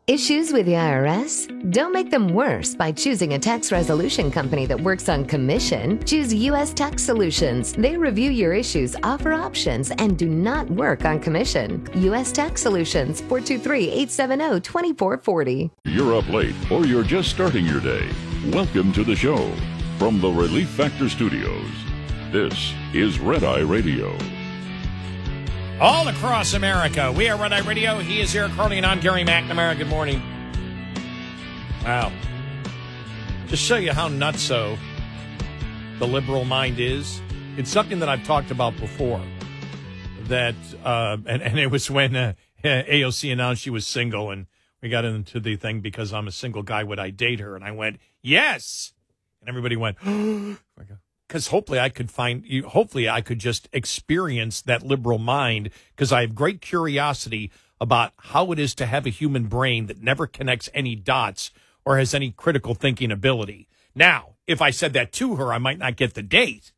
Issues with the IRS? Don't make them worse by choosing a tax resolution company that works on commission. Choose U.S. Tax Solutions. They review your issues, offer options, and do not work on commission. U.S. Tax Solutions, 423-870-2440. You're up late or you're just starting your day. Welcome to the show. From the Relief Factor Studios, this is Red Eye Radio. All across America, we are Red Eye Radio. He is Eric Harley, and I'm Gary McNamara. Good morning. Wow. Just show you how nutso the liberal mind is. It's something that I've talked about before. That and it was when AOC announced she was single, and we got into the thing, because I'm a single guy, would I date her? And I went, yes. And everybody went, oh my God. Because hopefully I could just experience that liberal mind, because I have great curiosity about how it is to have a human brain that never connects any dots or has any critical thinking ability. Now, if I said that to her, I might not get the date.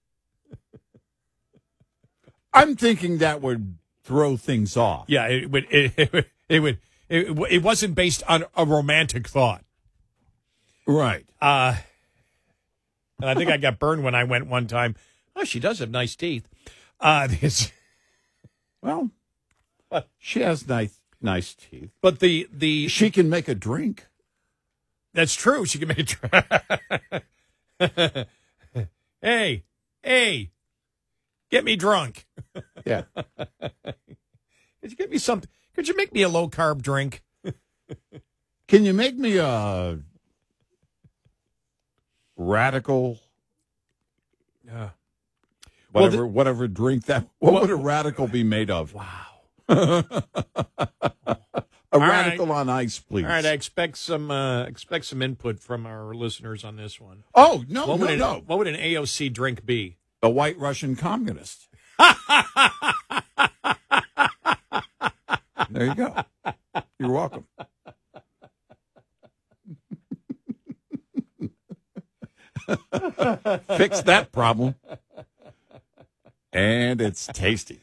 I'm thinking that would throw things off. Yeah, it would. It wasn't based on a romantic thought, right? And I think I got burned when I went one time. Oh, she does have nice teeth. Well, she has nice teeth. But the she can make a drink. That's true. She can make a drink. Hey, get me drunk. Yeah. Could you get me something? Could you make me a low carb drink? Can you make me a radical? Whatever drink that. What would a radical be made of? Wow. A radical on ice, please. All right, I expect some input from our listeners on this one. Oh, no. What would an AOC drink be? A white Russian communist. There you go. You're welcome. Fix that problem. And it's tasty.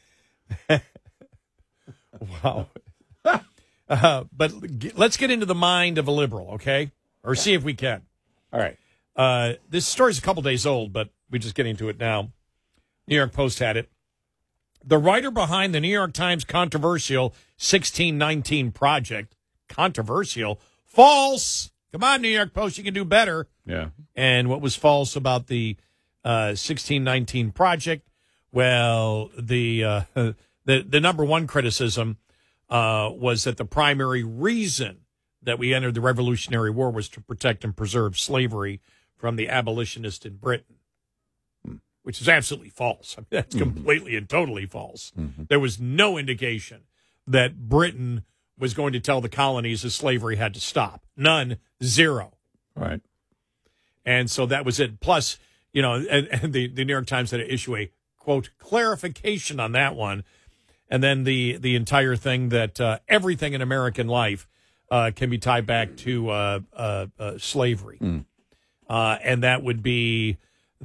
Wow. But let's get into the mind of a liberal, okay? Or see if we can. All right. This story's a couple days old, but we're just getting to it now. New York Post had it. The writer behind the New York Times controversial 1619 project, controversial, false. Come on, New York Post, you can do better. Yeah. And what was false about the 1619 project? Well, the number one criticism was that the primary reason that we entered the Revolutionary War was to protect and preserve slavery from the abolitionists in Britain, which is absolutely false. I mean, that's completely and totally false. Mm-hmm. There was no indication that Britain was going to tell the colonies that slavery had to stop. None. Zero. Right. And so that was it. Plus, and the New York Times had to issue a, quote, clarification on that one. And then the entire thing that everything in American life can be tied back to slavery. And that would be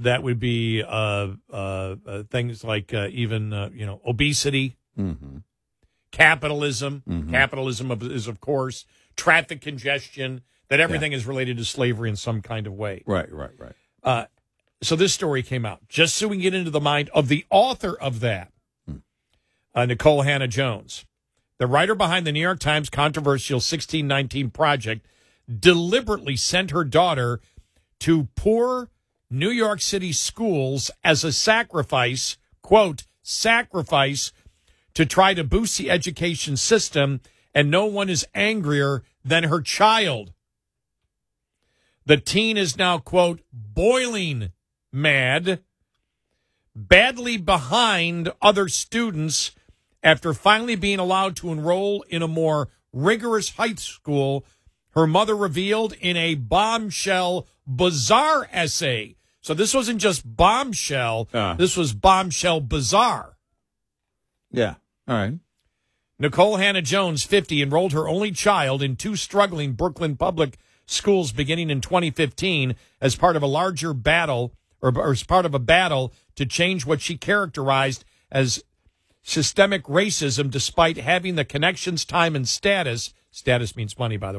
things like even obesity, capitalism. Capitalism is, of course, traffic congestion. That everything is related to slavery in some kind of way. Right. So this story came out just so we can get into the mind of the author of that, Nikole Hannah-Jones, the writer behind the New York Times controversial 1619 project, deliberately sent her daughter to poor New York City schools as a sacrifice, quote, sacrifice to try to boost the education system, and no one is angrier than her child. The teen is now, quote, boiling mad, badly behind other students after finally being allowed to enroll in a more rigorous high school, her mother revealed in a bombshell bizarre essay. So this wasn't just bombshell. This was bombshell bizarre. Yeah. All right. Nikole Hannah-Jones, 50, enrolled her only child in two struggling Brooklyn public schools beginning in 2015 as part of a larger battle, or as part of a battle to change what she characterized as systemic racism, despite having the connections, time, and status. Status means money, by the way.